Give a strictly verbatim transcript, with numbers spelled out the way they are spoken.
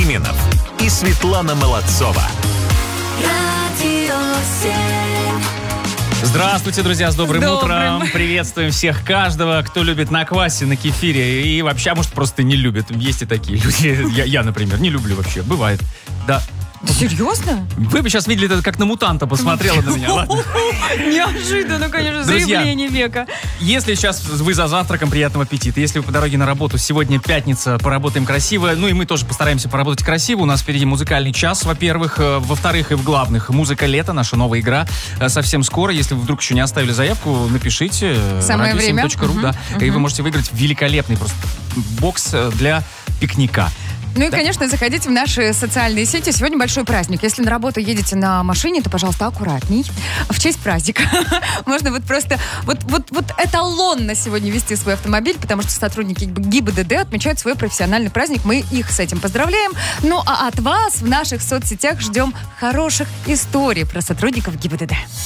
Пименов и Светлана Молодцова. Здравствуйте, друзья, с добрым, Добрым. утром. Приветствуем всех, каждого, кто любит на квасе, на кефире. И вообще, а может, просто не любит. Есть и такие люди. Я, я, например, не люблю вообще. Бывает. Да. Серьезно? Вы бы сейчас видели это, как на мутанта посмотрела на меня. Ладно. Неожиданно, конечно, Друзья, заявление века. Если сейчас вы за завтраком, приятного аппетита. Если вы по дороге на работу, сегодня пятница, поработаем красиво. Ну и мы тоже постараемся поработать красиво. У нас впереди музыкальный час, во-первых. Во-вторых, и в главных, музыка лета, наша новая игра. Совсем скоро, если вы вдруг еще не оставили заявку, напишите. Самое время. радио семь точка ру, да. Угу. И вы можете выиграть великолепный просто бокс для пикника. Ну и, Да. конечно, заходите в наши социальные сети. Сегодня большой праздник. Если на работу едете на машине, то, пожалуйста, аккуратней. В честь праздника можно вот просто вот, вот, вот эталонно сегодня вести свой автомобиль, потому что сотрудники ГИБДД отмечают свой профессиональный праздник. Мы их с этим поздравляем. Ну а от вас в наших соцсетях ждем хороших историй про сотрудников ГИБДД.